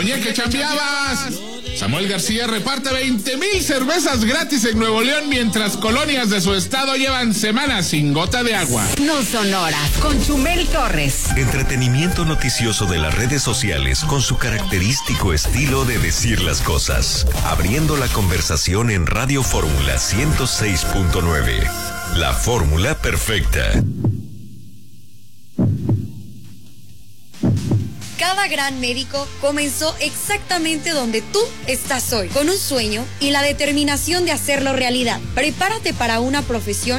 Oye, que chambeabas. Samuel García reparte 20,000 cervezas gratis en Nuevo León mientras colonias de su estado llevan semanas sin gota de agua. No son horas con Chumel Torres. Entretenimiento noticioso de las redes sociales con su característico estilo de decir las cosas. Abriendo la conversación en Radio Fórmula 106.9. La fórmula perfecta. Cada gran médico comenzó exactamente donde tú estás hoy, con un sueño y la determinación de hacerlo realidad. Prepárate para una profesión